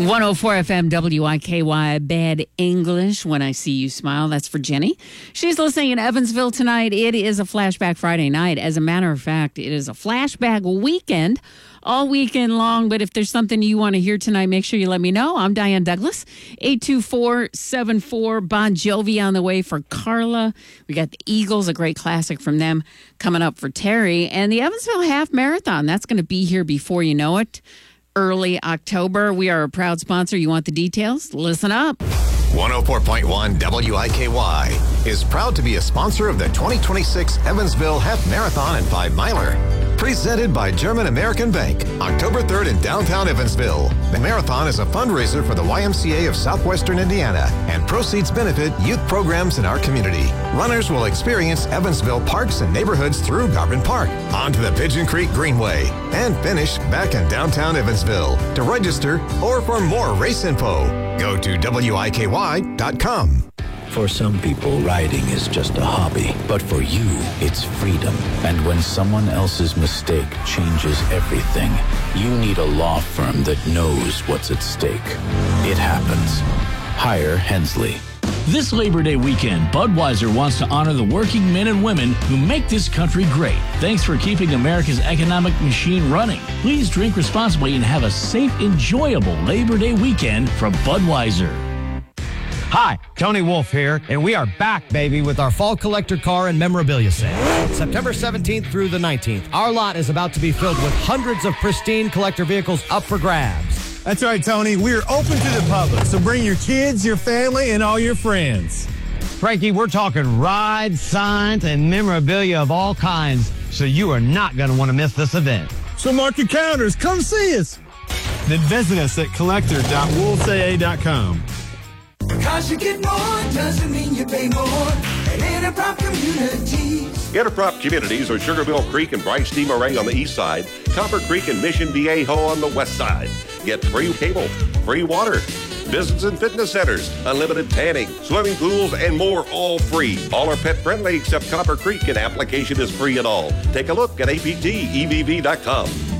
104 FM WIKY, Bad English, When I See You Smile. That's for Jenny. She's listening in Evansville tonight. It is a Flashback Friday night. As a matter of fact, it is a Flashback weekend, all weekend long. But if there's something you want to hear tonight, make sure you let me know. I'm Diane Douglas, 824-74. Bon Jovi on the way for Carla. We got the Eagles, a great classic from them, coming up for Terry. And the Evansville Half Marathon, that's going to be here before you know it. Early October. We are a proud sponsor. You want the details? Listen up. 104.1 WIKY is proud to be a sponsor of the 2026 Evansville Half Marathon and 5 Miler. Presented by German American Bank, October 3rd in downtown Evansville. The marathon is a fundraiser for the YMCA of Southwestern Indiana, and proceeds benefit youth programs in our community. Runners will experience Evansville parks and neighborhoods through Garvin Park, onto the Pigeon Creek Greenway, and finish back in downtown Evansville. To register or for more race info, go to WIKY.com. For some people, riding is just a hobby, but for you, it's freedom. And when someone else's mistake changes everything, you need a law firm that knows what's at stake. It happens. Hire Hensley. This Labor Day weekend, Budweiser wants to honor the working men and women who make this country great. Thanks for keeping America's economic machine running. Please drink responsibly and have a safe, enjoyable Labor Day weekend from Budweiser. Hi, Tony Wolf here, and we are back, baby, with our fall collector car and memorabilia sale. September 17th through the 19th, our lot is about to be filled with hundreds of pristine collector vehicles up for grabs. That's right, Tony. We're open to the public, so bring your kids, your family, and all your friends. Frankie, we're talking rides, signs, and memorabilia of all kinds, so you are not going to want to miss this event. So mark your calendars. Come see us. Then visit us at collector.wolfaa.com. Because you get more doesn't mean you pay more at Interprop Communities. Interprop Communities are Sugarmill Creek and Bryce D. Moray on the east side, Copper Creek and Mission Viejo on the west side. Get free cable, free water, business and fitness centers, unlimited tanning, swimming pools, and more, all free. All are pet friendly except Copper Creek, and application is free at all. Take a look at aptevv.com.